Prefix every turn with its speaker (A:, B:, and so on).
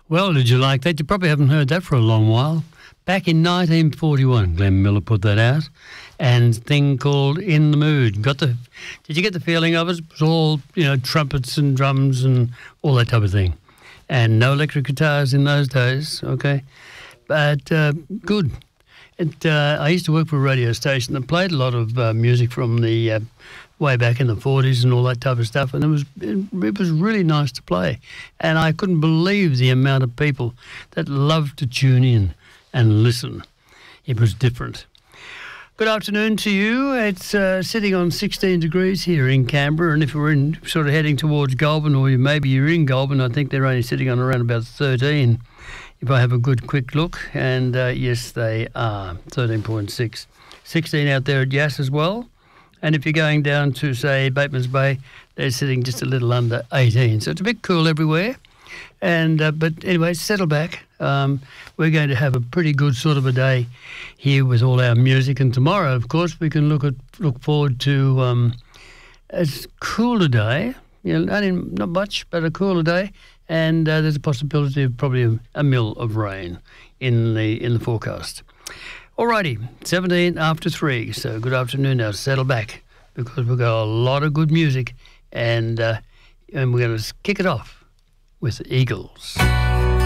A: Well, did you like that? You probably haven't heard that for a long while. Back in 1941, Glenn Miller put that out, and a thing called In the Mood. Did you get the feeling of it? It was all, trumpets and drums and all that type of thing. And no electric guitars in those days, okay? But good. I used to work for a radio station that played a lot of music from the way back in the 40s and all that type of stuff, and it was really nice to play. And I couldn't believe the amount of people that loved to tune in and listen. It was different. Good afternoon to you. It's sitting on 16 degrees here in Canberra, and if we're sort of heading towards Goulburn, or maybe you're in Goulburn, I think they're only sitting on around about 13, if I have a good quick look. And yes, they are 13.6. 16 out there at Yass as well. And if you're going down to, say, Bateman's Bay, they're sitting just a little under 18. So it's a bit cool everywhere. And but anyway, settle back. We're going to have a pretty good sort of a day here with all our music. And tomorrow, of course, we can look forward to a cooler day. Not much, but a cooler day. And there's a possibility of probably a mil of rain in the forecast. Alrighty, 17 after 3, so good afternoon now. Settle back, because we've got a lot of good music, and we're going to kick it off with the Eagles.